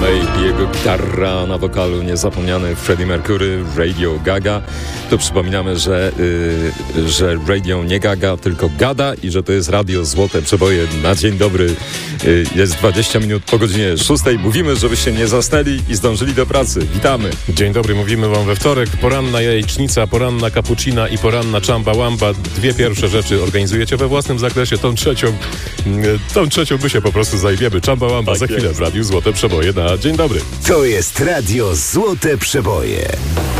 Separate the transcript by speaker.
Speaker 1: May i jego gitarra na wokalu, niezapomniany Freddie Mercury, Radio Gaga. To przypominamy, że radio nie gaga, tylko gada i że to jest radio Złote Przeboje. Na dzień dobry. Jest 20 minut po godzinie 6. Mówimy, żebyście nie zasnęli i zdążyli do pracy. Witamy.
Speaker 2: Dzień dobry, mówimy wam we wtorek. Poranna jajecznica, poranna cappuccina i poranna chamba wamba. Dwie pierwsze rzeczy organizujecie we własnym zakresie. Tą trzecią my się po prostu zajmiemy. Chamba wamba tak za chwilę w Radiu Złote Przeboje na dzień dobry.
Speaker 3: To jest Radio Złote Przeboje.